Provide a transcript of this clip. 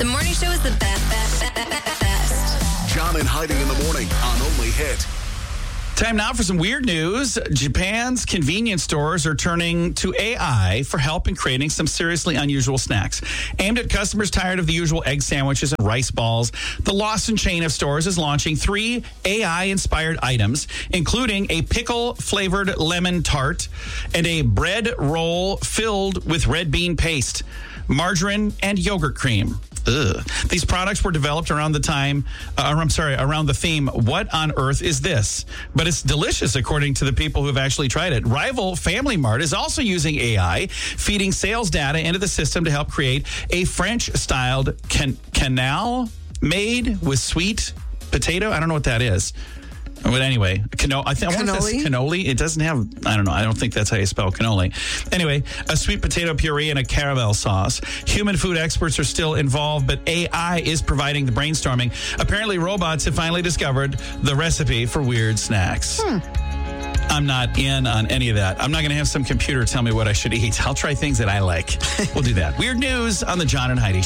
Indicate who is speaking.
Speaker 1: The morning show is the best.
Speaker 2: John and Heidi in the morning on Only Hit.
Speaker 3: Time now for some weird news. Japan's convenience stores are turning to AI for help in creating some seriously unusual snacks. Aimed at customers tired of the usual egg sandwiches and rice balls, the Lawson chain of stores is launching 3 AI-inspired items, including a pickle-flavored lemon tart and a bread roll filled with red bean paste, margarine, and yogurt cream. Ugh. These products were developed around the theme, what on earth is this? But it's delicious, according to the people who have actually tried it. Rival Family Mart is also using AI, feeding sales data into the system to help create a French-styled canal made with sweet potato. I don't know what that is. But anyway, cannoli. It doesn't have, I don't know. I don't think that's how you spell cannoli. Anyway, a sweet potato puree and a caramel sauce. Human food experts are still involved, but AI is providing the brainstorming. Apparently, robots have finally discovered the recipe for weird snacks. I'm not in on any of that. I'm not going to have some computer tell me what I should eat. I'll try things that I like. We'll do that. Weird news on the John and Heidi Show.